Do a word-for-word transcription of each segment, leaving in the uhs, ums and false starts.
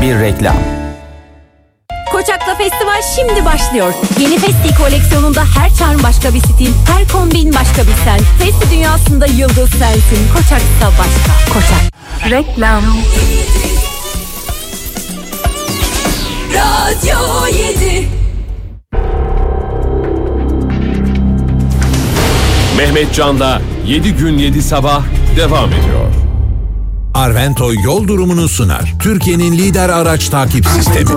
bir reklam. Koçak'ta festival şimdi başlıyor. Yeni Festi koleksiyonunda her charm başka bir stil, her kombin başka bir sen. Festi dünyasında yıldız sensin. Koçak'ta başka. Koçak. Reklam. Radyo yedi. Mehmet Can'la yedi gün yedi sabah devam ediyor. Arvento yol durumunu sunar. Türkiye'nin lider araç takip sistemi.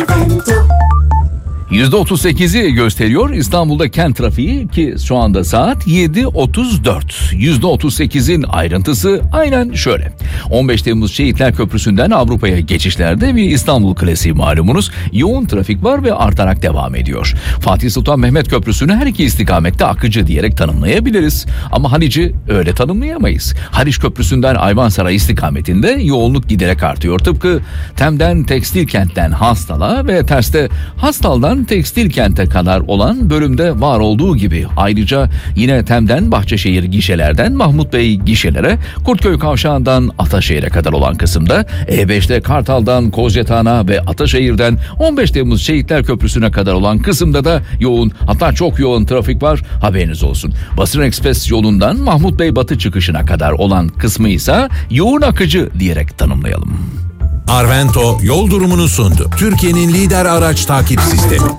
yüzde otuz sekizi gösteriyor İstanbul'da kent trafiği ki şu anda saat yedi otuz dört. yüzde otuz sekizin ayrıntısı aynen şöyle. on beş Temmuz Şehitler Köprüsü'nden Avrupa'ya geçişlerde bir İstanbul klasiği malumunuz. Yoğun trafik var ve artarak devam ediyor. Fatih Sultan Mehmet Köprüsü'nü her iki istikamette akıcı diyerek tanımlayabiliriz. Ama Halic'i öyle tanımlayamayız. Haliç Köprüsü'nden Ayvansaray istikametinde yoğunluk giderek artıyor. Tıpkı Tem'den Tekstil Kent'ten Hastal'a ve terste Hastal'dan Tekstil Kent'e kadar olan bölümde var olduğu gibi. Ayrıca yine Tem'den Bahçeşehir gişelerden Mahmut Bey gişelere, Kurtköy Kavşağı'ndan Ataşehir'e kadar olan kısımda, E beşte Kartal'dan Kozyatağı'na ve Ataşehir'den on beş Temmuz Şehitler Köprüsü'ne kadar olan kısımda da yoğun, hatta çok yoğun trafik var, haberiniz olsun. Basın Ekspres yolundan Mahmut Bey Batı çıkışına kadar olan kısmı ise yoğun akıcı diyerek tanımlayalım. Arvento yol durumunu sundu. Türkiye'nin lider araç takip sistemi.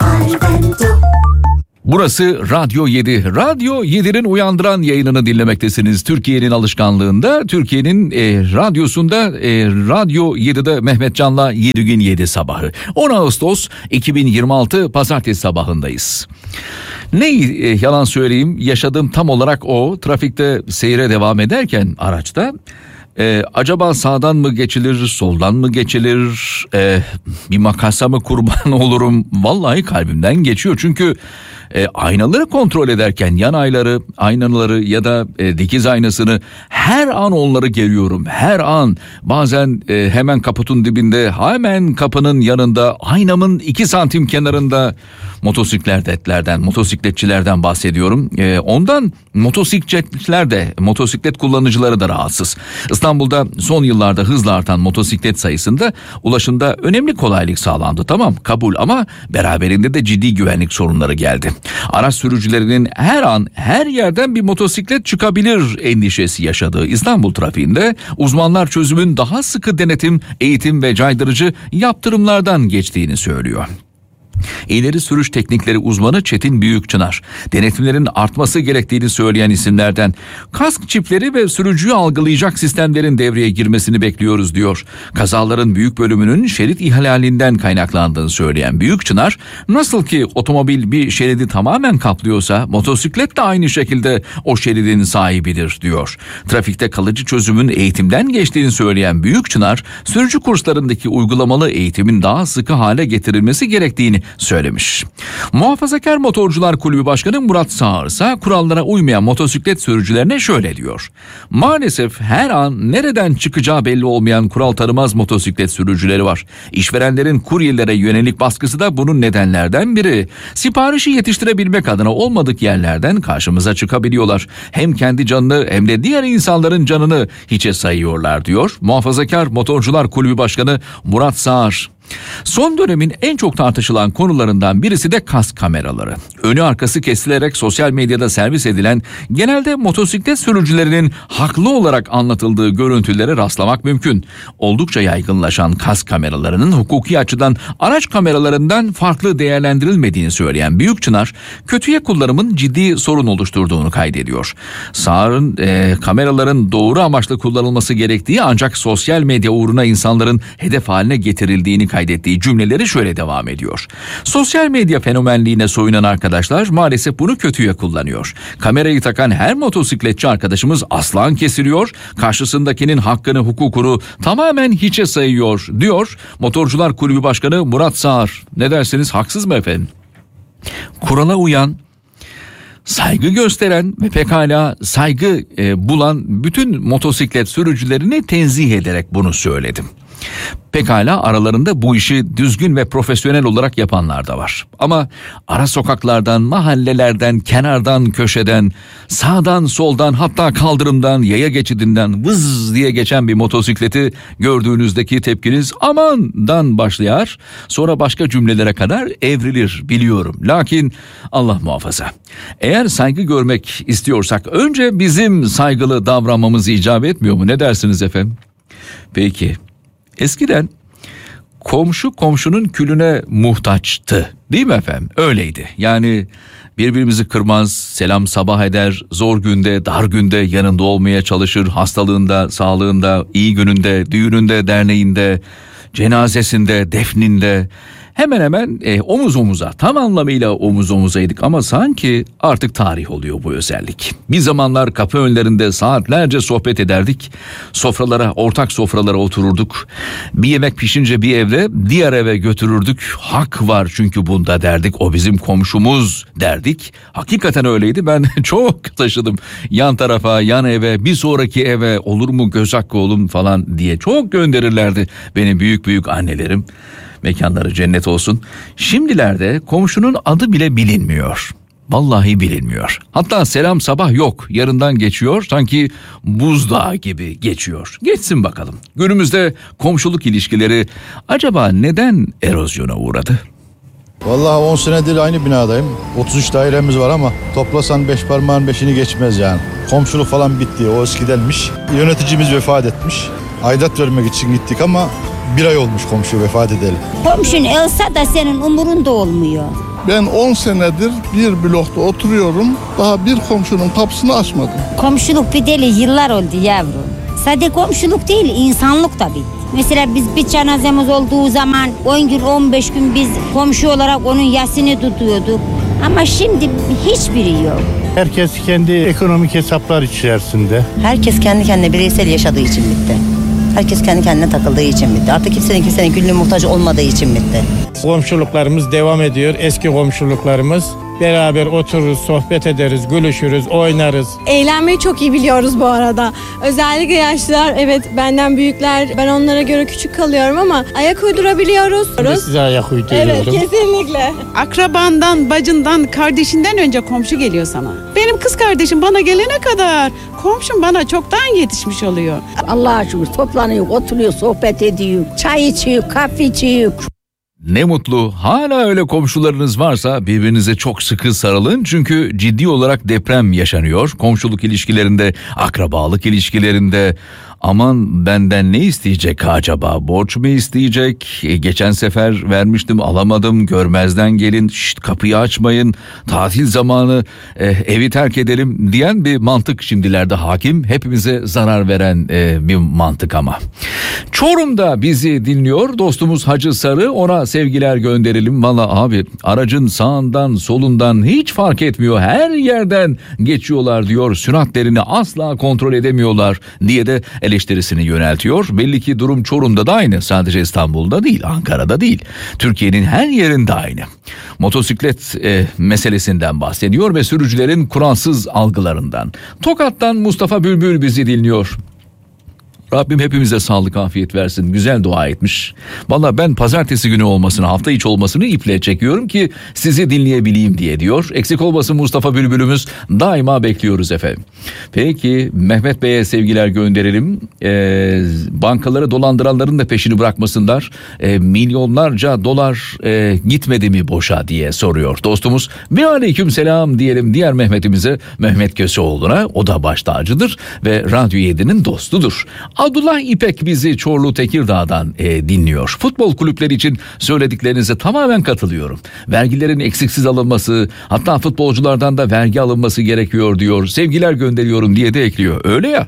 Burası Radyo yedi. Radyo yedi'nin uyandıran yayınını dinlemektesiniz. Türkiye'nin alışkanlığında, Türkiye'nin e, radyosunda, e, Radyo yedi'de Mehmet Can'la yedi gün yedi sabahı. on Ağustos iki bin yirmi altı Pazartesi sabahındayız. Ne e, yalan söyleyeyim, yaşadığım tam olarak o. Trafikte seyre devam ederken araçta Ee, acaba sağdan mı geçilir, soldan mı geçilir, ee, bir makasa mı kurban olurum? Vallahi kalbimden geçiyor çünkü e, aynaları kontrol ederken yan aynaları, aynaları ya da e, dikiz aynasını her an onları görüyorum. Her an bazen e, hemen kaputun dibinde, hemen kapının yanında, aynamın iki santim kenarında motosikletlerden, motosikletçilerden bahsediyorum. E, ondan motosikletçiler de, motosiklet kullanıcıları da rahatsız. İstanbul'da son yıllarda hızla artan motosiklet sayısında ulaşımda önemli kolaylık sağlandı. Tamam, kabul, ama beraberinde de ciddi güvenlik sorunları geldi. Araç sürücülerinin her an her yerden bir motosiklet çıkabilir endişesi yaşadığı İstanbul trafiğinde uzmanlar çözümün daha sıkı denetim, eğitim ve caydırıcı yaptırımlardan geçtiğini söylüyor. İleri sürüş teknikleri uzmanı Çetin Büyükçınar, denetimlerin artması gerektiğini söyleyen isimlerden. Kask çipleri ve sürücüyü algılayacak sistemlerin devreye girmesini bekliyoruz diyor. Kazaların büyük bölümünün şerit ihlalinden kaynaklandığını söyleyen Büyükçınar, nasıl ki otomobil bir şeridi tamamen kaplıyorsa motosiklet de aynı şekilde o şeridin sahibidir diyor. Trafikte kalıcı çözümün eğitimden geçtiğini söyleyen Büyükçınar, sürücü kurslarındaki uygulamalı eğitimin daha sıkı hale getirilmesi gerektiğini söylemiş. Muhafazakar Motorcular Kulübü Başkanı Murat Sağır ise kurallara uymayan motosiklet sürücülerine şöyle diyor. Maalesef her an nereden çıkacağı belli olmayan kural tanımaz motosiklet sürücüleri var. İşverenlerin kuryelere yönelik baskısı da bunun nedenlerden biri. Siparişi yetiştirebilmek adına olmadık yerlerden karşımıza çıkabiliyorlar. Hem kendi canını hem de diğer insanların canını hiçe sayıyorlar diyor Muhafazakar Motorcular Kulübü Başkanı Murat Sağır. Son dönemin en çok tartışılan konularından birisi de kask kameraları. Önü arkası kesilerek sosyal medyada servis edilen, genelde motosiklet sürücülerinin haklı olarak anlatıldığı görüntülere rastlamak mümkün. Oldukça yaygınlaşan kask kameralarının hukuki açıdan araç kameralarından farklı değerlendirilmediğini söyleyen Büyükçınar, kötüye kullanımın ciddi sorun oluşturduğunu kaydediyor. Sağır'ın e, kameraların doğru amaçla kullanılması gerektiği, ancak sosyal medya uğruna insanların hedef haline getirildiğini kaydettiği cümleleri şöyle devam ediyor. Sosyal medya fenomenliğine soyunan arkadaşlar maalesef bunu kötüye kullanıyor. Kamerayı takan her motosikletçi arkadaşımız aslan kesiliyor, karşısındakinin hakkını, hukukunu tamamen hiçe sayıyor diyor Motorcular Kulübü Başkanı Murat Sağır. Ne dersiniz, haksız mı efendim? Kurala uyan, saygı gösteren ve pekala saygı e, bulan bütün motosiklet sürücülerini tenzih ederek bunu söyledim. Pekala aralarında bu işi düzgün ve profesyonel olarak yapanlar da var. Ama ara sokaklardan, mahallelerden, kenardan, köşeden, sağdan, soldan, hatta kaldırımdan, yaya geçidinden vız diye geçen bir motosikleti gördüğünüzdeki tepkiniz amandan başlayar. Sonra başka cümlelere kadar evrilir biliyorum. Lakin Allah muhafaza. Eğer saygı görmek istiyorsak önce bizim saygılı davranmamız icap etmiyor mu? Ne dersiniz efendim? Peki. Eskiden komşu komşunun külüne muhtaçtı, değil mi efendim? Öyleydi. Yani birbirimizi kırmaz, selam sabah eder, zor günde, dar günde yanında olmaya çalışır, hastalığında, sağlığında, iyi gününde, düğününde, derneğinde, cenazesinde, defninde hemen hemen e, omuz omuza, tam anlamıyla omuz omuzaydık ama sanki artık tarih oluyor bu özellik. Bir zamanlar kapı önlerinde saatlerce sohbet ederdik. Sofralara, ortak sofralara otururduk. Bir yemek pişince bir evde diğer eve götürürdük. Hak var çünkü bunda derdik. O bizim komşumuz derdik. Hakikaten öyleydi. Ben çok taşıdım. Yan tarafa, yan eve, bir sonraki eve olur mu göz hakkı oğlum falan diye çok gönderirlerdi benim büyük büyük annelerim. Mekanları cennet olsun. Şimdilerde komşunun adı bile bilinmiyor. Vallahi bilinmiyor. Hatta selam sabah yok. Yarından geçiyor. Sanki buzdağı gibi geçiyor. Geçsin bakalım. Günümüzde komşuluk ilişkileri acaba neden erozyona uğradı? Vallahi on senedir aynı binadayım. otuz üç dairemiz var ama toplasan beş parmağın beşini geçmez yani. Komşuluk falan bitti. O eskidenmiş. Yöneticimiz vefat etmiş. Aidat vermek için gittik ama bir ay olmuş komşu vefat edelim. Komşun olsa da senin umurunda olmuyor. Ben on senedir bir blokta oturuyorum. Daha bir komşunun kapısını açmadım. Komşuluk biteli yıllar oldu yavrum. Sadece komşuluk değil, insanlık da bitti. Mesela biz bir cenazemiz olduğu zaman on gün on beş gün biz komşu olarak onun yasını tutuyorduk. Ama şimdi hiçbiri yok. Herkes kendi ekonomik hesaplar içerisinde. Herkes kendi kendine bireysel yaşadığı için bitti. Herkes kendi kendine takıldığı için bitti. Artık kimsenin kimsenin gülüne muhtaç olmadığı için bitti. Komşuluklarımız devam ediyor. Eski komşuluklarımız. Beraber otururuz, sohbet ederiz, gülüşürüz, oynarız. Eğlenmeyi çok iyi biliyoruz bu arada. Özellikle yaşlılar, evet benden büyükler, ben onlara göre küçük kalıyorum ama ayak uydurabiliyoruz. Ben size ayak uyduruyorum. Evet, kesinlikle. Akrabandan, bacından, kardeşinden önce komşu geliyor sana. Benim kız kardeşim bana gelene kadar komşum bana çoktan yetişmiş oluyor. Allah'a şükür toplanıyor, oturuyor, sohbet ediyor, çay içiyor, kahve içiyor. Ne mutlu. Hala öyle komşularınız varsa birbirinize çok sıkı sarılın. Çünkü ciddi olarak deprem yaşanıyor. Komşuluk ilişkilerinde, akrabalık ilişkilerinde. Aman benden ne isteyecek acaba? Borç mu isteyecek? E, geçen sefer vermiştim alamadım. Görmezden gelin. Şşt, kapıyı açmayın. Tatil zamanı e, evi terk edelim diyen bir mantık şimdilerde hakim. Hepimize zarar veren e, bir mantık ama. Çorum'da bizi dinliyor dostumuz Hacı Sarı. Ona sevgiler gönderelim. Valla abi aracın sağından solundan hiç fark etmiyor. Her yerden geçiyorlar diyor. Süratlerini asla kontrol edemiyorlar diye de eleştirisini yöneltiyor. Belli ki durum Çorum'da da aynı. Sadece İstanbul'da değil, Ankara'da değil. Türkiye'nin her yerinde aynı. Motosiklet e, meselesinden bahsediyor ve sürücülerin kuralsız algılarından. Tokat'tan Mustafa Bülbül bizi dinliyor. Rabbim hepimize sağlık, afiyet versin. Güzel dua etmiş. Valla ben pazartesi günü olmasını, hafta içi olmasını iple çekiyorum ki sizi dinleyebileyim diye diyor. Eksik olmasın Mustafa Bülbül'ümüz. Daima bekliyoruz efendim. Peki Mehmet Bey'e sevgiler gönderelim. Ee, bankaları dolandıranların da peşini bırakmasınlar. Ee, milyonlarca dolar e, gitmedi mi boşa diye soruyor dostumuz. Ve aleyküm selam diyelim diğer Mehmet'imize, Mehmet Köseoğlu'na. O da baş tacıdır ve Radyo yedi'nin dostudur. Abdullah İpek bizi Çorlu Tekirdağ'dan e, dinliyor. Futbol kulüpleri için söylediklerinize tamamen katılıyorum. Vergilerin eksiksiz alınması, hatta futbolculardan da vergi alınması gerekiyor diyor. Sevgiler gönderiyorum diye de ekliyor. Öyle ya.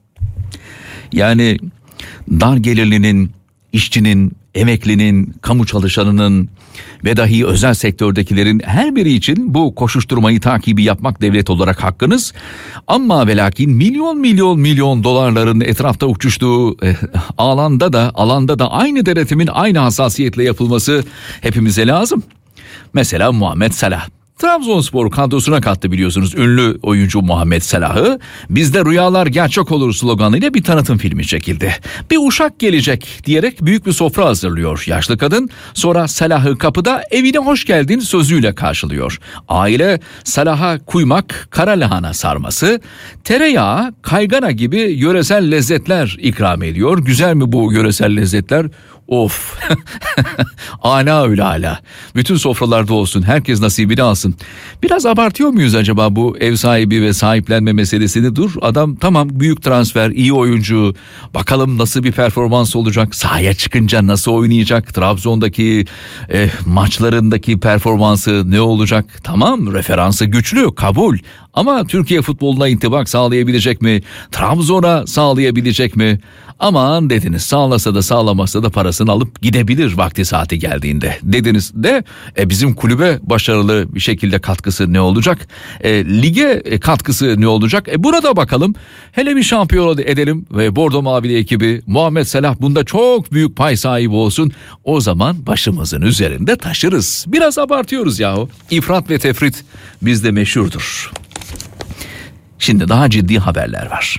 Yani dar gelirlinin, işçinin, emeklinin, kamu çalışanının ve dahi özel sektördekilerin her biri için bu koşuşturmayı takibi yapmak devlet olarak hakkınız. Ama ve lakin milyon milyon milyon dolarların etrafta uçuştuğu e, alanda da alanda da aynı denetimin aynı hassasiyetle yapılması hepimize lazım. Mesela Muhammed Salah. Trabzonspor kadrosuna kattı biliyorsunuz ünlü oyuncu Muhammed Salah'ı. Bizde rüyalar gerçek olur sloganıyla bir tanıtım filmi çekildi. Bir uşak gelecek diyerek büyük bir sofra hazırlıyor yaşlı kadın. Sonra Salah'ı kapıda evine hoş geldin sözüyle karşılıyor. Aile Salah'a kuymak, kara lahana sarması, tereyağı, kaygana gibi yöresel lezzetler ikram ediyor. Güzel mi bu yöresel lezzetler? Of. Ala öyle ala. Bütün sofralarda olsun. Herkes nasibini alsın. Biraz abartıyor muyuz acaba bu ev sahibi ve sahiplenme meselesini? Dur adam tamam büyük transfer, iyi oyuncu. Bakalım nasıl bir performans olacak? Sahaya çıkınca nasıl oynayacak? Trabzon'daki eh, maçlarındaki performansı ne olacak? Tamam referansı güçlü kabul. Ama Türkiye futboluna intibak sağlayabilecek mi? Trabzon'a sağlayabilecek mi? Aman dediniz sağlasa da sağlamasa da parasını alıp gidebilir vakti saati geldiğinde dediniz de e, bizim kulübe başarılı bir şekilde katkısı ne olacak? E, lige katkısı ne olacak? E, burada bakalım hele bir şampiyon edelim ve Bordo Mavili ekibi Muhammed Salah bunda çok büyük pay sahibi olsun. O zaman başımızın üzerinde taşırız. Biraz abartıyoruz yahu. İfrat ve tefrit bizde meşhurdur. Şimdi daha ciddi haberler var.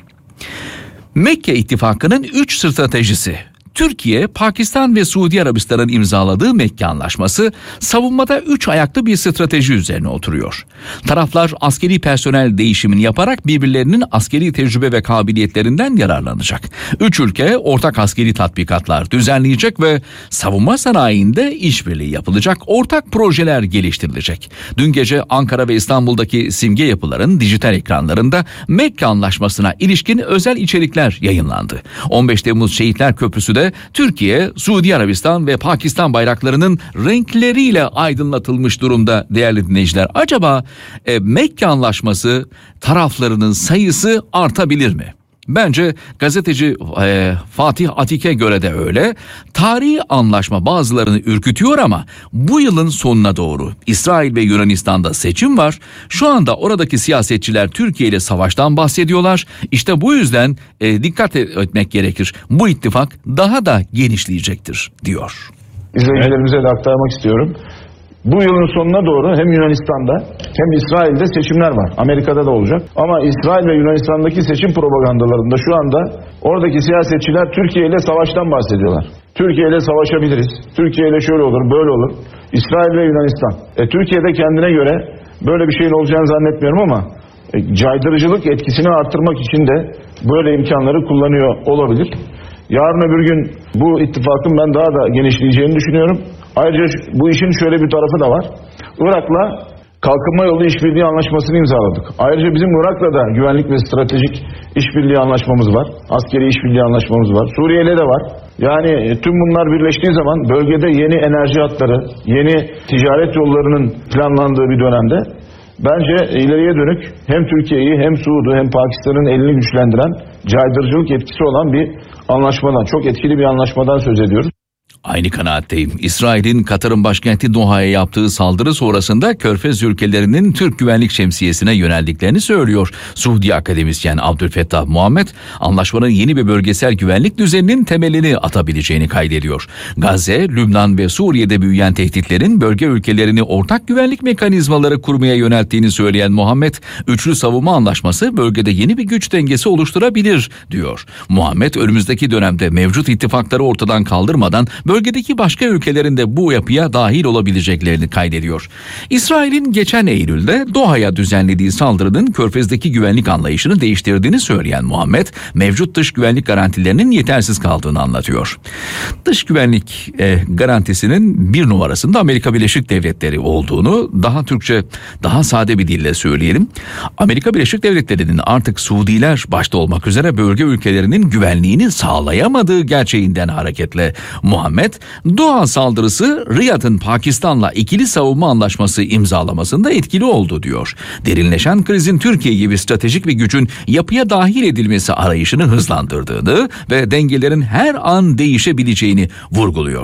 Mekke İttifakı'nın üç stratejisi. Türkiye, Pakistan ve Suudi Arabistan'ın imzaladığı Mekke Anlaşması savunmada üç ayaklı bir strateji üzerine oturuyor. Taraflar askeri personel değişimini yaparak birbirlerinin askeri tecrübe ve kabiliyetlerinden yararlanacak. Üç ülke ortak askeri tatbikatlar düzenleyecek ve savunma sanayinde işbirliği yapılacak, ortak projeler geliştirilecek. Dün gece Ankara ve İstanbul'daki simge yapıların dijital ekranlarında Mekke Anlaşması'na ilişkin özel içerikler yayınlandı. on beş Temmuz Şehitler Köprüsü de Türkiye, Suudi Arabistan ve Pakistan bayraklarının renkleriyle aydınlatılmış durumda değerli dinleyiciler. Acaba e, Mekke Anlaşması taraflarının sayısı artabilir mi? Bence gazeteci e, Fatih Atik'e göre de öyle. Tarihi anlaşma bazılarını ürkütüyor ama bu yılın sonuna doğru İsrail ve Yunanistan'da seçim var. Şu anda oradaki siyasetçiler Türkiye ile savaştan bahsediyorlar. İşte bu yüzden e, dikkat etmek gerekir. Bu ittifak daha da genişleyecektir diyor. İzleyicilerimize de aktarmak istiyorum. Bu yılın sonuna doğru hem Yunanistan'da hem İsrail'de seçimler var. Amerika'da da olacak. Ama İsrail ve Yunanistan'daki seçim propagandalarında şu anda oradaki siyasetçiler Türkiye ile savaştan bahsediyorlar. Türkiye ile savaşabiliriz. Türkiye ile şöyle olur, böyle olur. İsrail ve Yunanistan. E, Türkiye'de kendine göre böyle bir şeyin olacağını zannetmiyorum ama e, caydırıcılık etkisini artırmak için de böyle imkanları kullanıyor olabilir. Yarın öbür gün bu ittifakın ben daha da genişleyeceğini düşünüyorum. Ayrıca bu işin şöyle bir tarafı da var. Irak'la Kalkınma Yolu İşbirliği Anlaşması'nı imzaladık. Ayrıca bizim Irak'la da güvenlik ve stratejik işbirliği anlaşmamız var. Askeri işbirliği anlaşmamız var. Suriye'yle de var. Yani tüm bunlar birleştiği zaman bölgede yeni enerji hatları, yeni ticaret yollarının planlandığı bir dönemde bence ileriye dönük hem Türkiye'yi hem Suud'u hem Pakistan'ın elini güçlendiren caydırıcılık etkisi olan bir anlaşmadan, çok etkili bir anlaşmadan söz ediyoruz. Aynı kanaatteyim. İsrail'in Katar'ın başkenti Doha'ya yaptığı saldırı sonrasında Körfez ülkelerinin Türk güvenlik şemsiyesine yöneldiklerini söylüyor. Suudi akademisyen Abdülfettah Muhammed, anlaşmanın yeni bir bölgesel güvenlik düzeninin temelini atabileceğini kaydediyor. Gazze, Lübnan ve Suriye'de büyüyen tehditlerin bölge ülkelerini ortak güvenlik mekanizmaları kurmaya yönelttiğini söyleyen Muhammed, üçlü savunma anlaşması bölgede yeni bir güç dengesi oluşturabilir diyor. Muhammed, önümüzdeki dönemde mevcut ittifakları ortadan kaldırmadan bölgedeki başka ülkelerin de bu yapıya dahil olabileceklerini kaydediyor. İsrail'in geçen Eylül'de Doha'ya düzenlediği saldırının Körfez'deki güvenlik anlayışını değiştirdiğini söyleyen Muhammed, mevcut dış güvenlik garantilerinin yetersiz kaldığını anlatıyor. Dış güvenlik e, garantisinin bir numarasında Amerika Birleşik Devletleri olduğunu daha Türkçe, daha sade bir dille söyleyelim. Amerika Birleşik Devletleri'nin artık Suudiler başta olmak üzere bölge ülkelerinin güvenliğini sağlayamadığı gerçeğinden hareketle Muhammed, Doha saldırısı Riyad'ın Pakistan'la ikili savunma anlaşması imzalamasında etkili oldu diyor. Derinleşen krizin Türkiye gibi stratejik bir gücün yapıya dahil edilmesi arayışını hızlandırdığını ve dengelerin her an değişebileceğini vurguluyor.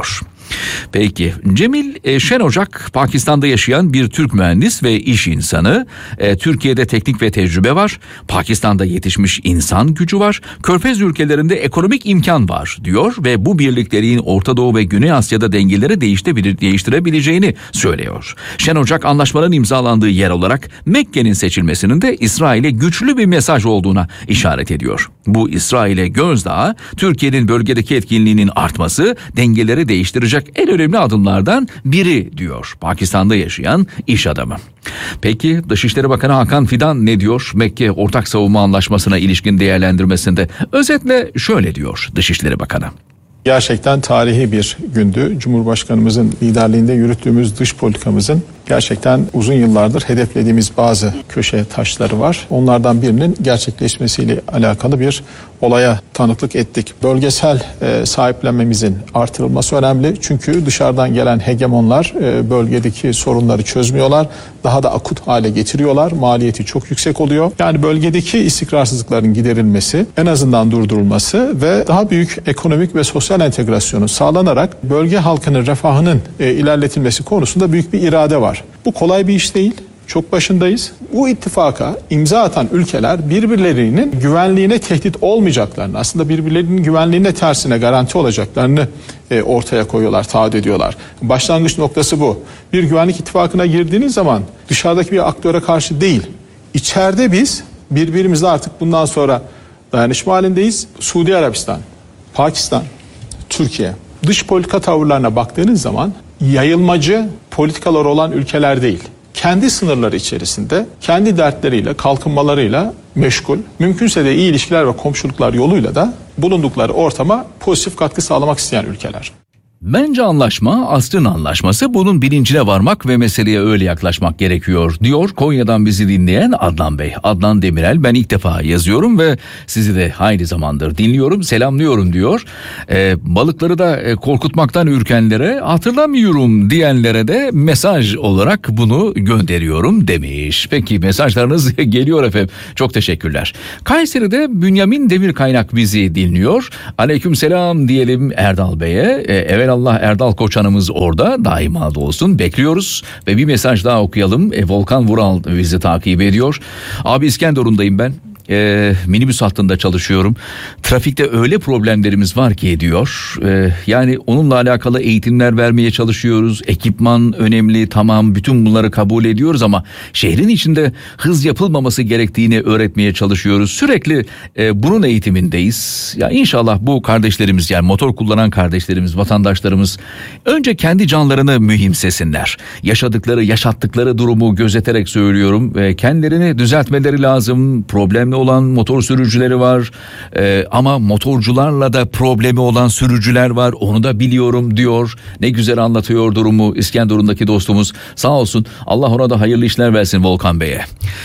Peki Cemil e, Şen Ocak Pakistan'da yaşayan bir Türk mühendis ve iş insanı. E, Türkiye'de teknik ve tecrübe var. Pakistan'da yetişmiş insan gücü var. Körfez ülkelerinde ekonomik imkan var diyor ve bu birliklerin Orta Doğu ve Güney Asya'da dengeleri değiştirebileceğini söylüyor. Şen Ocak anlaşmanın imzalandığı yer olarak Mekke'nin seçilmesinin de İsrail'e güçlü bir mesaj olduğuna işaret ediyor. Bu İsrail'e gözdağı Türkiye'nin bölgedeki etkinliğinin artması dengeleri değiştirecek en önemli adımlardan biri diyor Pakistan'da yaşayan iş adamı. Peki Dışişleri Bakanı Hakan Fidan ne diyor Mekke Ortak Savunma Anlaşması'na ilişkin değerlendirmesinde? Özetle şöyle diyor Dışişleri Bakanı. Gerçekten tarihi bir gündü. Cumhurbaşkanımızın liderliğinde yürüttüğümüz dış politikamızın gerçekten uzun yıllardır hedeflediğimiz bazı köşe taşları var. Onlardan birinin gerçekleşmesiyle alakalı bir olaya tanıklık ettik. Bölgesel e, sahiplenmemizin artırılması önemli. Çünkü dışarıdan gelen hegemonlar e, bölgedeki sorunları çözmüyorlar. Daha da akut hale getiriyorlar. Maliyeti çok yüksek oluyor. Yani bölgedeki istikrarsızlıkların giderilmesi, en azından durdurulması ve daha büyük ekonomik ve sosyal entegrasyonun sağlanarak bölge halkının refahının e, ilerletilmesi konusunda büyük bir irade var. Bu kolay bir iş değil. Çok başındayız. Bu ittifaka imza atan ülkeler birbirlerinin güvenliğine tehdit olmayacaklarını, aslında birbirlerinin güvenliğine tersine garanti olacaklarını e, ortaya koyuyorlar, taahhüt ediyorlar. Başlangıç noktası bu. Bir güvenlik ittifakına girdiğiniz zaman dışarıdaki bir aktöre karşı değil, içeride biz birbirimizle artık bundan sonra dayanışma halindeyiz. Suudi Arabistan, Pakistan, Türkiye dış politika tavırlarına baktığınız zaman yayılmacı politikalar olan ülkeler değil. Kendi sınırları içerisinde, kendi dertleriyle, kalkınmalarıyla meşgul, mümkünse de iyi ilişkiler ve komşuluklar yoluyla da bulundukları ortama pozitif katkı sağlamak isteyen ülkeler. Bence anlaşma asrın anlaşması, bunun bilincine varmak ve meseleye öyle yaklaşmak gerekiyor diyor Konya'dan bizi dinleyen Adnan Bey. Adnan Demirel, ben ilk defa yazıyorum ve sizi de aynı zamandır dinliyorum, selamlıyorum diyor. Ee, balıkları da e, korkutmaktan ürkenlere, hatırlamıyorum diyenlere de mesaj olarak bunu gönderiyorum demiş. Peki mesajlarınız geliyor efendim, çok teşekkürler. Kayseri'de Bünyamin Demirkaynak bizi dinliyor. Aleykümselam diyelim Erdal Bey'e. Ee, evet Allah, Erdal Koçanımız orada, daima da olsun, bekliyoruz. Ve bir mesaj daha okuyalım. E, Volkan Vural bizi takip ediyor. Abi İskenderun'dayım ben. E, minibüs hattında çalışıyorum. Trafikte öyle problemlerimiz var ki diyor. E, yani onunla alakalı eğitimler vermeye çalışıyoruz. Ekipman önemli, tamam, bütün bunları kabul ediyoruz ama şehrin içinde hız yapılmaması gerektiğini öğretmeye çalışıyoruz. Sürekli e, bunun eğitimindeyiz. Ya inşallah bu kardeşlerimiz, yani motor kullanan kardeşlerimiz, vatandaşlarımız önce kendi canlarını mühimsesinler. Yaşadıkları, yaşattıkları durumu gözeterek söylüyorum. E, kendilerini düzeltmeleri lazım. Problemli olan motor sürücüleri var ee, ama motorcularla da problemi olan sürücüler var, onu da biliyorum diyor. Ne güzel anlatıyor durumu İskenderun'daki dostumuz, sağ olsun. Allah ona da hayırlı işler versin Volkan Bey'e.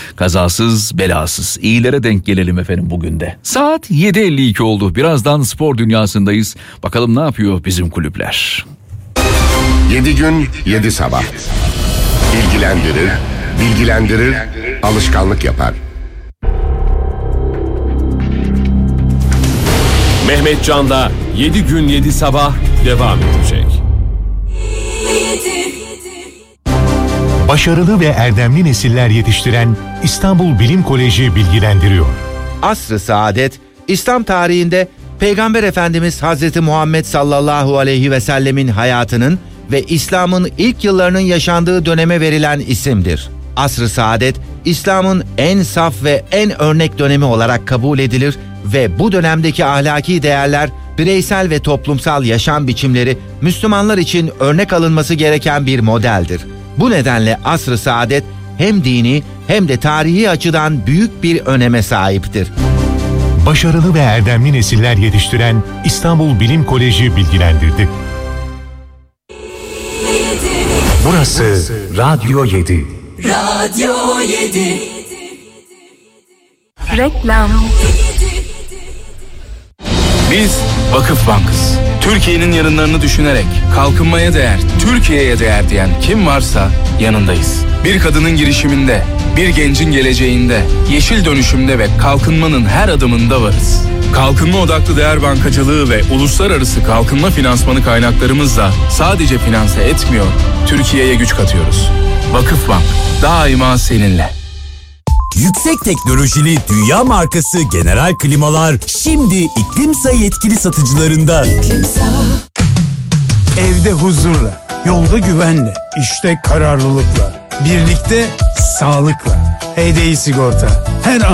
Kazasız belasız iyilere denk gelelim efendim bugün de. Saat yedi elli iki oldu, birazdan spor dünyasındayız. Bakalım ne yapıyor bizim kulüpler. yedi gün yedi sabah bilgilendirir, bilgilendirir, alışkanlık yapar. Mehmet Can'la yedi gün yedi sabah devam edecek. Başarılı ve erdemli nesiller yetiştiren İstanbul Bilim Koleji bilgilendiriyor. Asr-ı Saadet, İslam tarihinde Peygamber Efendimiz Hazreti Muhammed sallallahu aleyhi ve sellemin hayatının ve İslam'ın ilk yıllarının yaşandığı döneme verilen isimdir. Asr-ı Saadet, İslam'ın en saf ve en örnek dönemi olarak kabul edilir ve bu dönemdeki ahlaki değerler, bireysel ve toplumsal yaşam biçimleri Müslümanlar için örnek alınması gereken bir modeldir. Bu nedenle Asr-ı Saadet hem dini hem de tarihi açıdan büyük bir öneme sahiptir. Başarılı ve erdemli nesiller yetiştiren İstanbul Bilim Koleji bilgilendirdi. Burası Radyo yedi. Radyo yedi. Reklam. Biz Vakıf Bank'ız. Türkiye'nin yarınlarını düşünerek kalkınmaya değer, Türkiye'ye değer diyen kim varsa yanındayız. Bir kadının girişiminde, bir gencin geleceğinde, yeşil dönüşümde ve kalkınmanın her adımında varız. Kalkınma odaklı değer bankacılığı ve uluslararası kalkınma finansmanı kaynaklarımızla sadece finanse etmiyor, Türkiye'ye güç katıyoruz. Vakıfbank, daima seninle. Yüksek teknolojili dünya markası General Klimalar şimdi İklimsa yetkili satıcılarında. Evde huzurla, yolda güvenle, işte kararlılıkla, birlikte sağlıkla. H D I Sigorta her an